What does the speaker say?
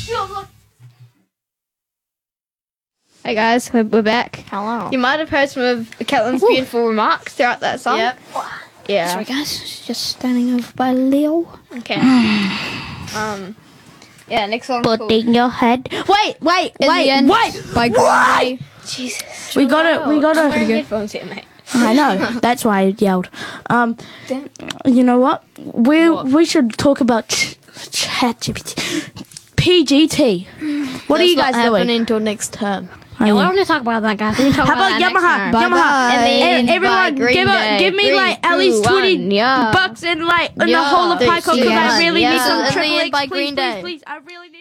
Hey guys, we're back. Hello. You might have heard some of Caitlin's beautiful remarks throughout that song. Yep. Yeah. Sorry guys, just standing over by Leo. Okay. Yeah, next song. Putting your head. Wait. By Green Day. Jesus. We gotta. Wearing headphones here, mate. I know. That's why I yelled. You know what? We should talk about ChatGPT. PGT. What are you guys doing? Until next term. Yeah, we don't need to talk about that, guys. We need to talk How about about that next term. Yamaha? Everyone, give me like at least $20 yeah. and like in the whole of Pyco because I really need some And triple then X. by Green Day. Please, I really need.